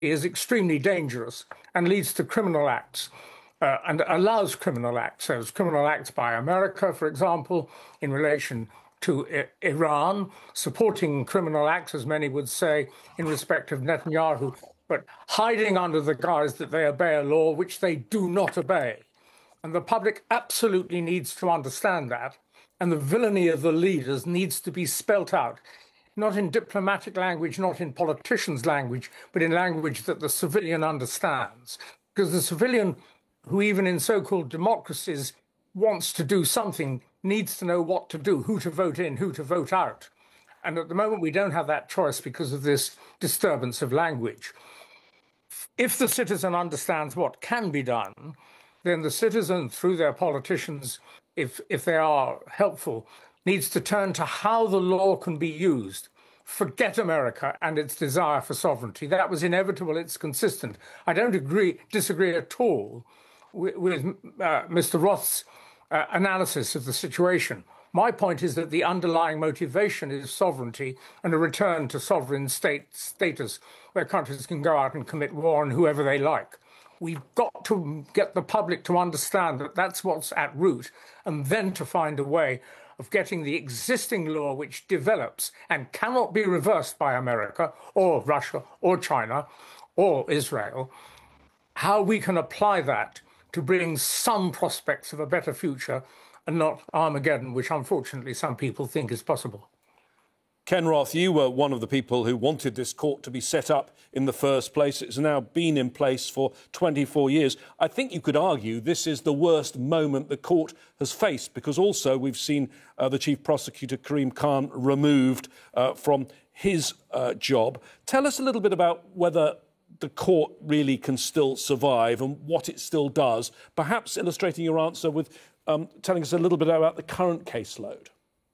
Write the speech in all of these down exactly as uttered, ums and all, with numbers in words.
is extremely dangerous and leads to criminal acts uh, and allows criminal acts. There's criminal acts by America, for example, in relation to I- Iran, supporting criminal acts, as many would say, in respect of Netanyahu, but hiding under the guise that they obey a law which they do not obey. And the public absolutely needs to understand that. And the villainy of the leaders needs to be spelt out, not in diplomatic language, not in politicians' language, but in language that the civilian understands. Because the civilian, who even in so-called democracies wants to do something, needs to know what to do, who to vote in, who to vote out. And at the moment, we don't have that choice because of this disturbance of language. If the citizen understands what can be done, then the citizen, through their politicians, if, if they are helpful, needs to turn to how the law can be used. Forget America and its desire for sovereignty. That was inevitable. It's consistent. I don't agree, disagree at all with, with uh, Mister Roth's uh, analysis of the situation. My point is that the underlying motivation is sovereignty and a return to sovereign state status where countries can go out and commit war on whoever they like. We've got to get the public to understand that that's what's at root, and then to find a way of getting the existing law which develops and cannot be reversed by America or Russia or China or Israel, how we can apply that to bring some prospects of a better future and not Armageddon, which unfortunately some people think is possible. Ken Roth, you were one of the people who wanted this court to be set up in the first place. It's now been in place for twenty-four years. I think you could argue this is the worst moment the court has faced, because also we've seen uh, the Chief Prosecutor, Karim Khan, removed uh, from his uh, job. Tell us a little bit about whether the court really can still survive and what it still does, perhaps illustrating your answer with um, telling us a little bit about the current caseload.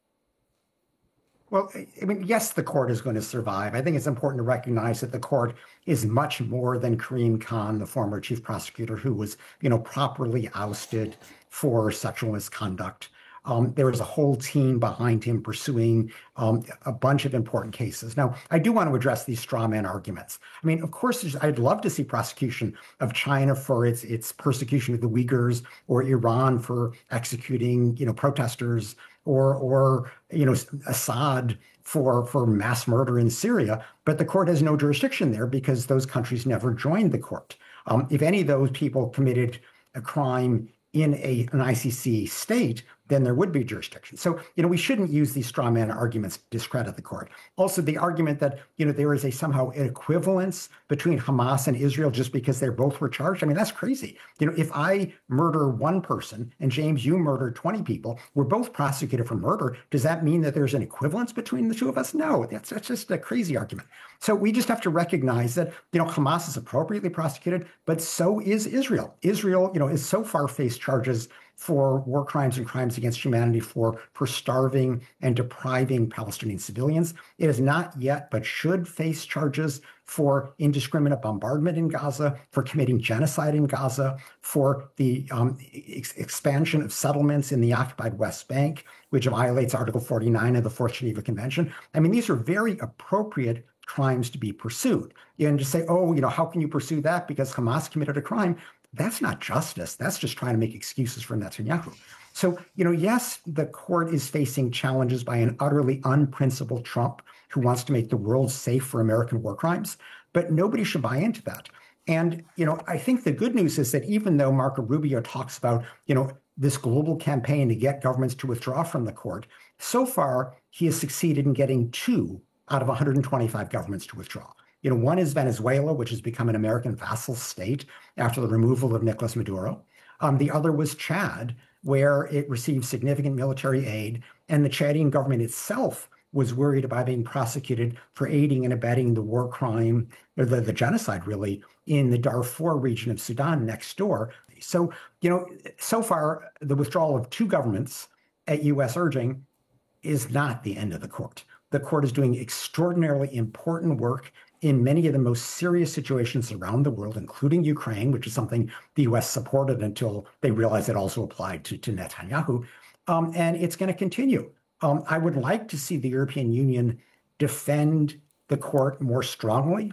Well, I mean, yes, the court is going to survive. I think it's important to recognize that the court is much more than Karim Khan, the former chief prosecutor, who was, you know, properly ousted for sexual misconduct. Um, there was a whole team behind him pursuing um, a bunch of important cases. Now, I do want to address these straw man arguments. I mean, of course, I'd love to see prosecution of China for its its persecution of the Uyghurs, or Iran for executing, you know, protesters, or or you know, Assad for for mass murder in Syria. But the court has no jurisdiction there because those countries never joined the court. Um, if any of those people committed a crime in a, an I C C state, then there would be jurisdiction. So, you know, we shouldn't use these straw man arguments to discredit the court. Also, the argument that, you know, there is a somehow an equivalence between Hamas and Israel just because they both were charged. I mean, that's crazy. You know, if I murder one person and James, you murdered twenty people, we're both prosecuted for murder. Does that mean that there's an equivalence between the two of us? No, that's, that's just a crazy argument. So we just have to recognize that, you know, Hamas is appropriately prosecuted, but so is Israel. Israel, you know, is so far faced charges for war crimes and crimes against humanity for, for starving and depriving Palestinian civilians. It has not yet, but should face charges for indiscriminate bombardment in Gaza, for committing genocide in Gaza, for the um, ex- expansion of settlements in the occupied West Bank, which violates Article forty-nine of the Fourth Geneva Convention. I mean, these are very appropriate crimes to be pursued. And to say, oh, you know, how can you pursue that because Hamas committed a crime? That's not justice. That's just trying to make excuses for Netanyahu. So, you know, yes, the court is facing challenges by an utterly unprincipled Trump who wants to make the world safe for American war crimes, but nobody should buy into that. And, you know, I think the good news is that even though Marco Rubio talks about, you know, this global campaign to get governments to withdraw from the court, so far he has succeeded in getting two out of one hundred twenty-five governments to withdraw. You know, one is Venezuela, which has become an American vassal state after the removal of Nicolas Maduro. Um, the other was Chad, where it received significant military aid, and the Chadian government itself was worried about being prosecuted for aiding and abetting the war crime, or the, the genocide, really, in the Darfur region of Sudan next door. So, you know, so far, the withdrawal of two governments at U S urging is not the end of the court. The court is doing extraordinarily important work in many of the most serious situations around the world, including Ukraine, which is something the U S supported until they realized it also applied to, to Netanyahu. Um, and it's going to continue. Um, I would like to see the European Union defend the court more strongly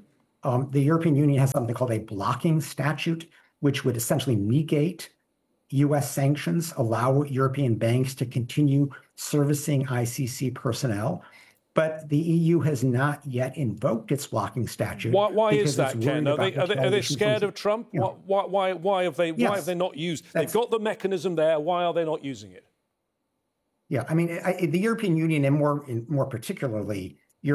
Um, the European Union has something called a blocking statute, which would essentially negate U S sanctions, allow European banks to continue servicing I C C personnel. But the E U has not yet invoked its blocking statute. Why, why is that, Ken? Are they, are, they, are they scared of Trump? You know, why, why, why have they? Yes, why have they not used? They've got the mechanism there. Why are they not using it? Yeah, I mean, I, the European Union, and more, in, more particularly